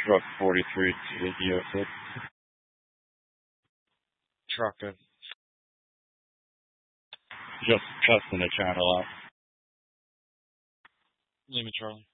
Truck 43 to the EO6. Truck good. Just testing the channel out. Lima Charlie.